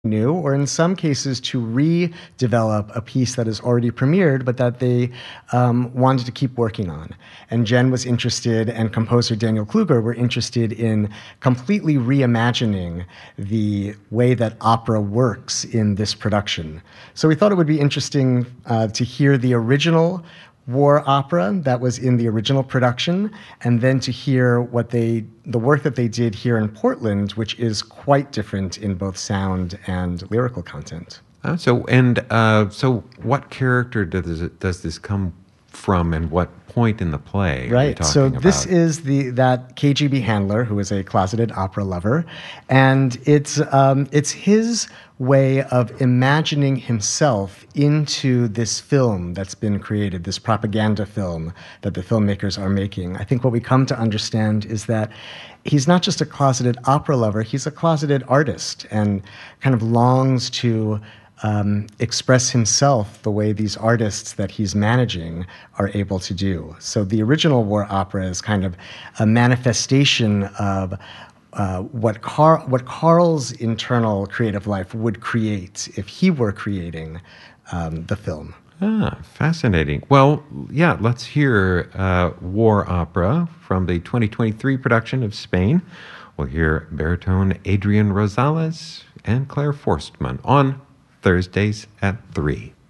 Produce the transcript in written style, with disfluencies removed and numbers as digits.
new, or in some cases to redevelop a piece that is already premiered, but that they wanted to keep working on. And Jen was interested, and composer Daniel Kluger were interested in completely reimagining the way that opera works in this production. So we thought it would be interesting to hear the original war opera that was in the original production, and then to hear the work that they did here in Portland, which is quite different in both sound and lyrical content. So what character does this come from, and what point in the play are we talking So about? this is that KGB handler who is a closeted opera lover, and it's his way of imagining himself into this film that's been created, this propaganda film that the filmmakers are making. I think what we come to understand is that he's not just a closeted opera lover, he's a closeted artist and kind of longs to express himself the way these artists that he's managing are able to do. So the original war opera is kind of a manifestation of what Carl's internal creative life would create if he were creating the film. Fascinating. Well, yeah, let's hear war opera from the 2023 production of Spain. We'll hear baritone Adrian Rosales and Claire Forstmann on Thursdays at 3.